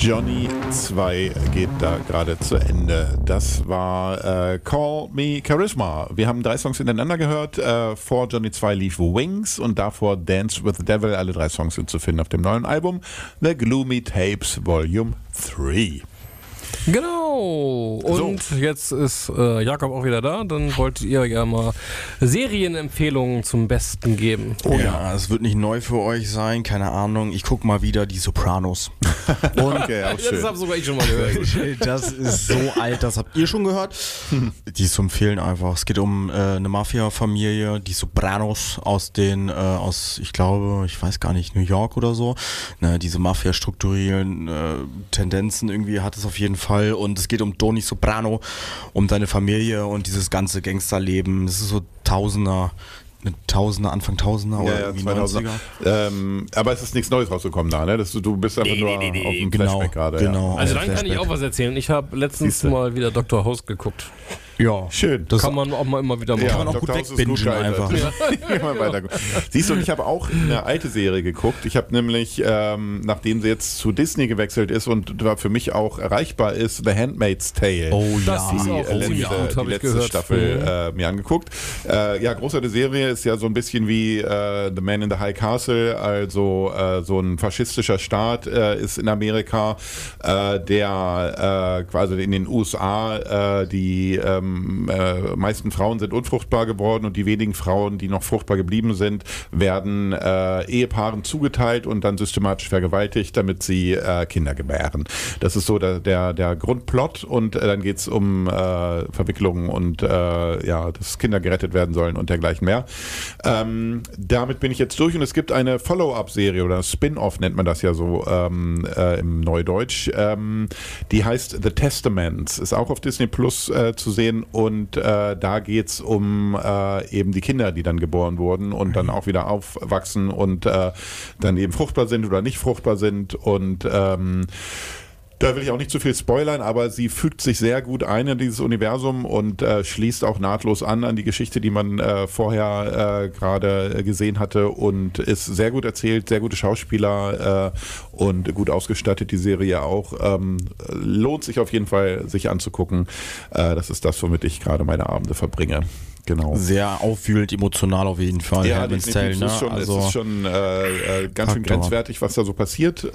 Johnny 2 geht da gerade zu Ende. Das war Call Me Charisma. Wir haben 3 Songs hintereinander gehört. Vor Johnny 2 lief Wings und davor Dance with the Devil. Alle 3 Songs sind zu finden auf dem neuen Album The Gloomy Tapes Volume 3. Genau. Und jetzt ist Jakob auch wieder da. Dann wolltet ihr ja mal Serienempfehlungen zum Besten geben. Oh ja, es wird nicht neu für euch sein, keine Ahnung. Ich gucke mal wieder die Sopranos. Und okay, auch schön. Das habe sogar ich schon mal gehört. Das ist so alt, das habt ihr schon gehört. Die ist zu empfehlen einfach. Es geht um eine Mafia-Familie, die Sopranos aus ich glaube, ich weiß gar nicht, New York oder so. Ne, diese Mafia-strukturellen Tendenzen irgendwie hat es auf jeden Fall. Und es geht um Tony Soprano, um deine Familie und dieses ganze Gangsterleben. Das ist so Anfang Tausender oder irgendwie 2000er. Aber es ist nichts Neues rausgekommen da, ne? Du bist einfach nur auf dem Flashback gerade. Genau. Also dann kann ich auch was erzählen. Ich habe letztens mal wieder Dr. House geguckt. Ja, schön. Das kann man auch mal immer wieder machen. Kann man auch gut wegbingen einfach. Siehst du, ich habe auch eine alte Serie geguckt. Ich habe nämlich, nachdem sie jetzt zu Disney gewechselt ist und für mich auch erreichbar ist, The Handmaid's Tale. Oh ja. Das ist auch ziemlich gut, die letzte Staffel mir angeguckt. Ja, großartige Serie, ist ja so ein bisschen wie The Man in the High Castle, also so ein faschistischer Staat ist in Amerika, der quasi in den USA die meisten Frauen sind unfruchtbar geworden und die wenigen Frauen, die noch fruchtbar geblieben sind, werden Ehepaaren zugeteilt und dann systematisch vergewaltigt, damit sie Kinder gebären. Das ist so der Grundplot und dann geht es um Verwicklungen und dass Kinder gerettet werden sollen und dergleichen mehr. Damit bin ich jetzt durch und es gibt eine Follow-up-Serie oder Spin-off nennt man das ja so im Neudeutsch. Die heißt The Testaments, ist auch auf Disney Plus zu sehen. Und da geht es um eben die Kinder, die dann geboren wurden und dann auch wieder aufwachsen und dann eben fruchtbar sind oder nicht fruchtbar sind. Und da will ich auch nicht zu viel spoilern, aber sie fügt sich sehr gut ein in dieses Universum und schließt auch nahtlos an die Geschichte, die man vorher gerade gesehen hatte und ist sehr gut erzählt, sehr gute Schauspieler und gut ausgestattet, die Serie auch. Lohnt sich auf jeden Fall, sich anzugucken. Das ist das, womit ich gerade meine Abende verbringe. Genau. Sehr aufwühlend, emotional auf jeden Fall. Ja, definitiv. Es ist schon ganz schön grenzwertig, was da so passiert,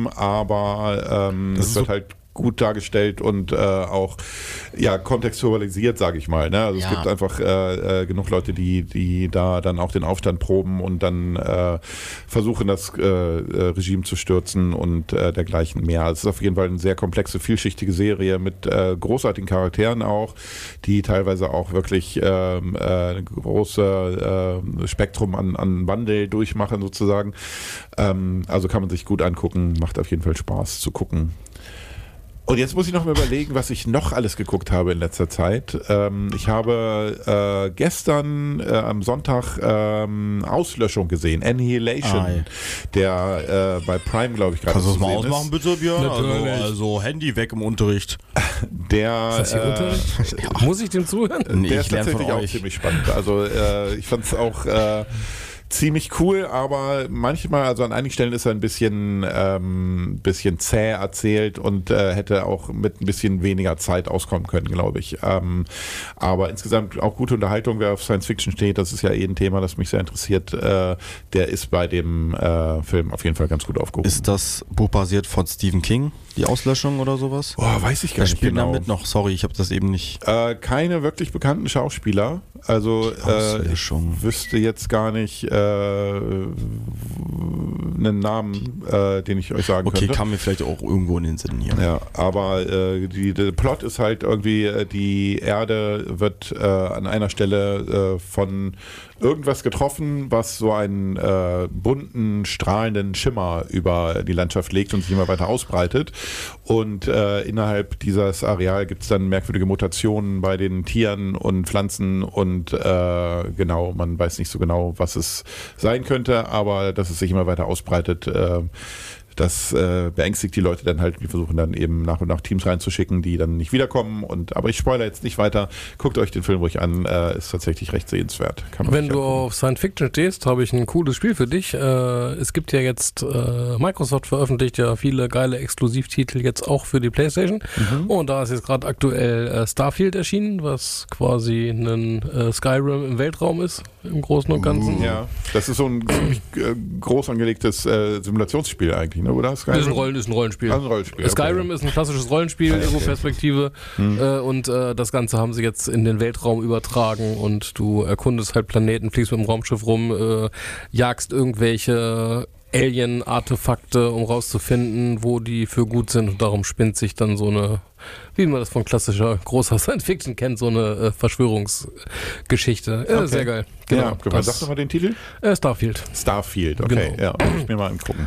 aber es wird halt gut dargestellt und auch kontextualisiert, sage ich mal. Ne? Also es gibt einfach genug Leute, die da dann auch den Aufstand proben und dann versuchen, das Regime zu stürzen und dergleichen mehr. Also es ist auf jeden Fall eine sehr komplexe, vielschichtige Serie mit großartigen Charakteren auch, die teilweise auch wirklich ein großes Spektrum an Wandel durchmachen sozusagen. Also kann man sich gut angucken, macht auf jeden Fall Spaß zu gucken. Und jetzt muss ich noch mal überlegen, was ich noch alles geguckt habe in letzter Zeit. Ich habe gestern am Sonntag Auslöschung gesehen, Annihilation, der bei Prime, glaube ich, gerade zu sehen ist. Kannst du das mal ausmachen, bitte, Björn? Also Handy weg im Unterricht. Ist das hier Unterricht? Muss ich dem zuhören? Nee, der ist tatsächlich auch ziemlich spannend. Also ich fand es auch ziemlich cool, aber manchmal, also an einigen Stellen ist er ein bisschen zäh erzählt und hätte auch mit ein bisschen weniger Zeit auskommen können, glaube ich. Aber insgesamt auch gute Unterhaltung, wer auf Science Fiction steht, das ist ja ein Thema, das mich sehr interessiert, der ist bei dem Film auf jeden Fall ganz gut aufgehoben. Ist das Buch basiert von Stephen King, die Auslöschung oder sowas? Weiß ich gar nicht genau. Damit noch, sorry, ich habe das eben nicht. Keine wirklich bekannten Schauspieler, also ich wüsste jetzt gar nicht einen Namen, den ich euch sagen könnte. Okay, kam mir vielleicht auch irgendwo in den Sinn hier. Ja, aber der Plot ist halt irgendwie, die Erde wird an einer Stelle von irgendwas getroffen, was so einen bunten, strahlenden Schimmer über die Landschaft legt und sich immer weiter ausbreitet. Und innerhalb dieses Areal gibt es dann merkwürdige Mutationen bei den Tieren und Pflanzen und man weiß nicht so genau, was es sein könnte, aber dass es sich immer weiter ausbreitet, Das beängstigt die Leute dann halt. Wir versuchen dann eben nach und nach Teams reinzuschicken, die dann nicht wiederkommen. Aber ich spoilere jetzt nicht weiter. Guckt euch den Film ruhig an. Ist tatsächlich recht sehenswert. Wenn du auf Science Fiction stehst, habe ich ein cooles Spiel für dich. Es gibt ja jetzt, Microsoft veröffentlicht ja viele geile Exklusivtitel jetzt auch für die PlayStation. Und da ist jetzt gerade aktuell Starfield erschienen, was quasi ein Skyrim im Weltraum ist, im Großen und Ganzen. Ja, das ist so ein ziemlich groß angelegtes Simulationsspiel eigentlich, ne? Oder? Skyrim? Ist ein Rollenspiel. Also ein Rollenspiel. Skyrim ist ein klassisches Rollenspiel, Ego-Perspektive. Und das Ganze haben sie jetzt in den Weltraum übertragen und du erkundest halt Planeten, fliegst mit dem Raumschiff rum, jagst irgendwelche Alien-Artefakte, um rauszufinden, wo die für gut sind. Und darum spinnt sich dann so eine, wie man das von klassischer großer Science-Fiction kennt, so eine Verschwörungsgeschichte. Sehr geil. Genau. Ja, sag doch mal den Titel. Starfield. Starfield, okay. Genau. Ja, muss ich mir mal angucken.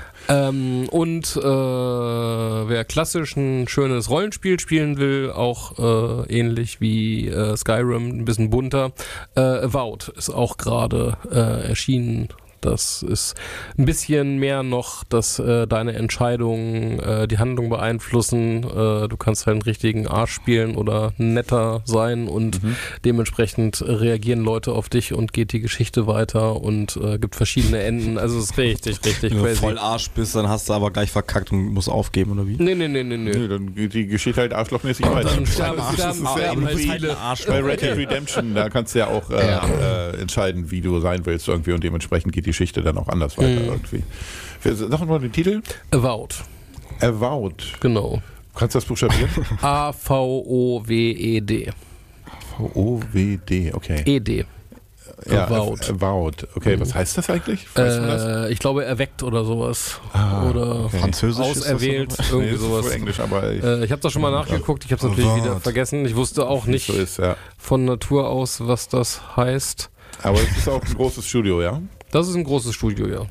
Wer klassisch ein schönes Rollenspiel spielen will, auch ähnlich wie Skyrim, ein bisschen bunter, Avowed ist auch gerade erschienen. Das ist ein bisschen mehr noch, dass deine Entscheidungen die Handlung beeinflussen. Du kannst halt einen richtigen Arsch spielen oder netter sein und dementsprechend reagieren Leute auf dich und geht die Geschichte weiter und gibt verschiedene Enden. Also es ist richtig crazy. Wenn du voll Arsch bist, dann hast du aber gleich verkackt und musst aufgeben, oder wie? Nee. Nö, dann geht die Geschichte halt arschlochmäßig weiter. Dann sterben halt viele. Bei Red Dead Redemption, da kannst du ja auch entscheiden, wie du sein willst irgendwie und dementsprechend geht die Geschichte dann auch anders weiter irgendwie. Sag mal den Titel. Avowed. Avowed. Genau. Kannst du das buchstabieren? A-V-O-W-E-D. V-O-W-D, okay. E-D. Ja, Avowed. Avowed. Okay, was heißt das eigentlich? Weißt du das? Ich glaube, erweckt oder sowas. Oder okay. Französisch auserwählt, ist das irgendwie Nee, das ist sowas. wohl Englisch, aber Ich habe das schon mal nachgeguckt, ich habe es natürlich wieder vergessen. Ich wusste auch nicht so ist, ja. von Natur aus, was das heißt. Aber es ist auch ein großes Studio, ja? Das ist ein großes Studio, ja.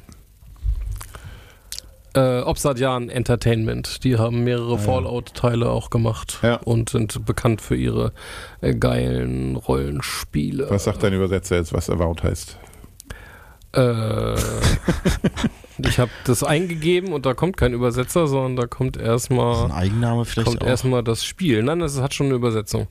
Obsidian Entertainment, die haben mehrere Fallout-Teile auch gemacht und sind bekannt für ihre geilen Rollenspiele. Was sagt dein Übersetzer jetzt, was Avowed heißt? Ich habe das eingegeben und da kommt kein Übersetzer, sondern da kommt erstmal ein Eigenname vielleicht erstmal das Spiel. Nein, das hat schon eine Übersetzung.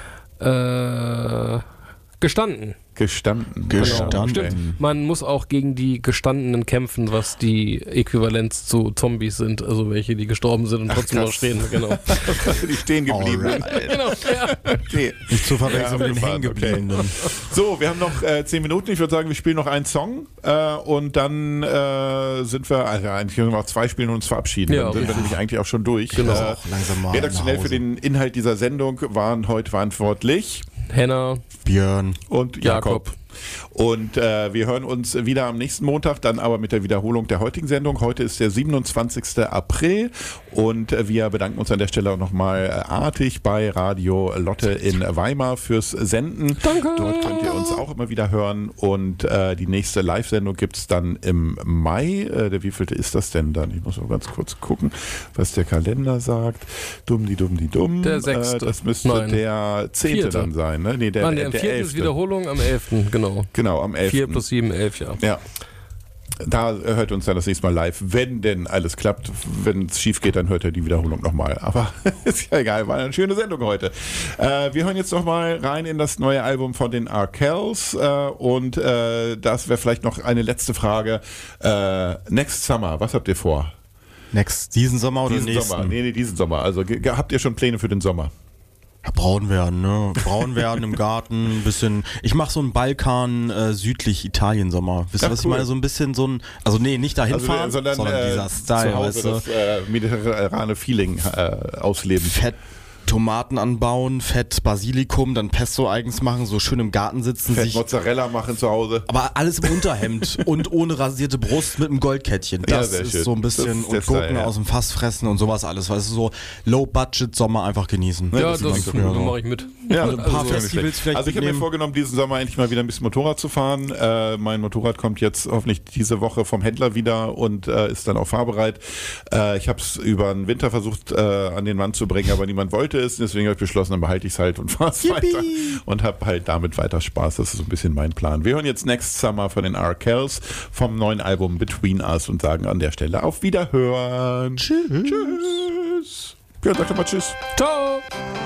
Gestanden. Gestanden. Genau. Stimmt. Man muss auch gegen die Gestandenen kämpfen, was die Äquivalenz zu Zombies sind. Also welche, die gestorben sind und trotzdem noch stehen. Genau. Die stehen geblieben. Genau. Ja. Okay. Nicht zu verwechseln mit den Hängengebliebenen. Okay. So, wir haben noch 10 Minuten. Ich würde sagen, wir spielen noch einen Song und dann sind wir, also eigentlich können wir noch 2 spielen und uns verabschieden. Ja, dann sind wir nämlich eigentlich auch schon durch. Genau. Auch langsam mal Redaktionell für den Inhalt dieser Sendung waren heute verantwortlich Henna, Björn und Jakob. Und wir hören uns wieder am nächsten Montag, dann aber mit der Wiederholung der heutigen Sendung. Heute ist der 27. April und wir bedanken uns an der Stelle auch nochmal artig bei Radio Lotte in Weimar fürs Senden. Danke. Dort könnt ihr uns auch immer wieder hören und die nächste Live-Sendung gibt es dann im Mai. Der wievielte ist das denn dann? Ich muss mal ganz kurz gucken, was der Kalender sagt. Dumm. Der 6. Das müsste der 10. 4. dann sein. Ne? Nee, der 4. 11. ist Wiederholung am 11. Genau, am 11. 4 plus 7, 11, ja. Ja. Da hört uns dann das nächste Mal live, wenn denn alles klappt. Wenn es schief geht, dann hört ihr die Wiederholung nochmal. Aber ist ja egal, war eine schöne Sendung heute. Wir hören jetzt nochmal rein in das neue Album von den Arkells und das wäre vielleicht noch eine letzte Frage. Next Summer, was habt ihr vor? Diesen Sommer oder diesen nächsten? Sommer. Nee, diesen Sommer. Also habt ihr schon Pläne für den Sommer? Ja, braun werden, ne? Braun werden im Garten, ein bisschen. Ich mache so einen Balkan südlich Italien-Sommer. Wisst ihr, was ich meine? So ein bisschen so ein. Also nee, nicht dahin fahren, sondern dieser Style, zu Hause weißt du? das mediterrane Feeling ausleben. Fett Tomaten anbauen, Fett Basilikum, dann Pesto eigens machen, so schön im Garten sitzen. Fett Mozzarella machen zu Hause. Aber alles im Unterhemd und ohne rasierte Brust mit einem Goldkettchen. Das ist schön. so ein bisschen. Und Gurken aus dem Fass fressen und sowas alles. Weißt du, so Low-Budget-Sommer einfach genießen. Ja, das mache ich mit. Ja, ein paar Festivals vielleicht. Also ich habe mir vorgenommen, diesen Sommer endlich mal wieder ein bisschen Motorrad zu fahren. Mein Motorrad kommt jetzt hoffentlich diese Woche vom Händler wieder und ist dann auch fahrbereit. Ich habe es über den Winter versucht an den Mann zu bringen, aber niemand wollte wollte es, deswegen habe ich beschlossen, dann behalte ich es halt und fahre es weiter und habe halt damit weiter Spaß. Das ist so ein bisschen mein Plan. Wir hören jetzt Next Summer von den Arkells vom neuen Album Between Us und sagen an der Stelle auf Wiederhören. Tschüss. Björn, sag doch mal Tschüss. Ciao.